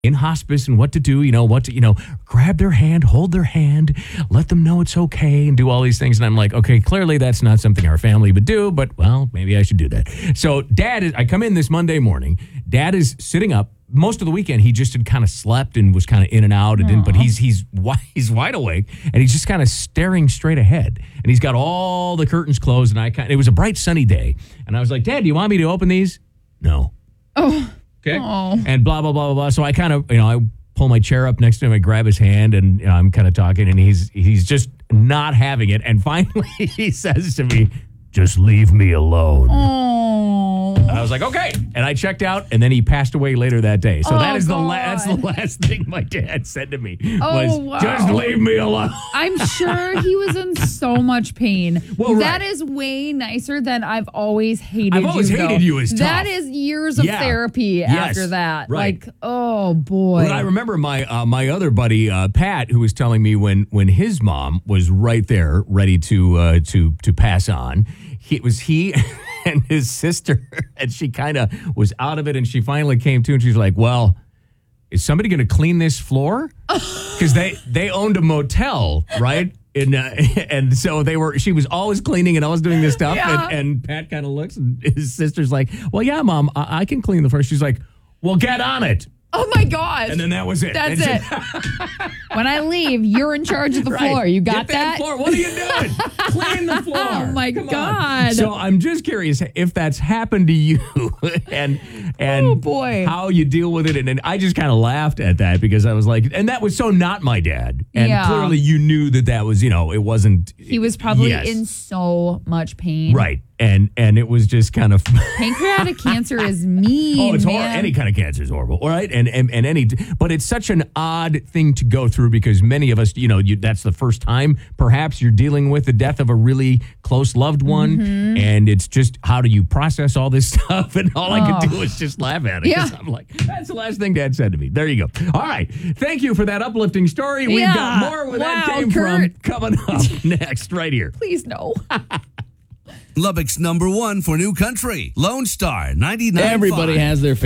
in hospice and what to do, grab their hand, hold their hand, let them know it's okay and do all these things. And I'm like, okay, clearly that's not something our family would do, but well, maybe I should do that. So I come in this Monday morning, Dad is sitting up. Most of the weekend, he just had kind of slept and was kind of in and out, but he's wide awake and he's just kind of staring straight ahead. And he's got all the curtains closed, and it was a bright sunny day, and I was like, Dad, do you want me to open these? No. Oh. Okay. Oh. And blah blah blah blah blah. So I kind of I pull my chair up next to him, I grab his hand, and I'm kind of talking, and he's just not having it. And finally, he says to me, "Just leave me alone." Oh. And I was like, okay. And I checked out, and then he passed away later that day. So that's the last thing my dad said to me was, just leave me alone. I'm sure he was in so much pain. Well, that is way nicer than I've always hated you. I've always hated you as tough. That is years of therapy after that. Right. Like, oh, boy. But I remember my other buddy, Pat, who was telling me when his mom was right there ready to pass on, he and his sister, and she kind of was out of it, and she finally came to, and she's like, well, is somebody going to clean this floor? Because they owned a motel, right? And so she was always cleaning and always doing this stuff. Yeah. And Pat kind of looks, and his sister's like, well, yeah, Mom, I can clean the floor. She's like, well, get on it. Oh, my God. And then that was it. That's it. When I leave, you're in charge of the floor. You got Get that floor. What are you doing? Clean the floor. Oh, my Come God. on. So I'm just curious if that's happened to you and oh, boy, how you deal with it. And I just kind of laughed at that because I was like, and that was so not my dad. And clearly you knew that was, it wasn't. He was probably in so much pain. Right. And it was just kind of pancreatic cancer is mean. Oh, it's horrible. Any kind of cancer is horrible, all right? But it's such an odd thing to go through because many of us, that's the first time perhaps you're dealing with the death of a really close loved one, and it's just how do you process all this stuff? And all I could do is just laugh at it. Yeah. I'm like, that's the last thing Dad said to me. There you go. All right, thank you for that uplifting story. We've got more where that came from coming up next, right here. Please no. Lubbock's #1 for new country, Lone Star 99.5. Everybody has their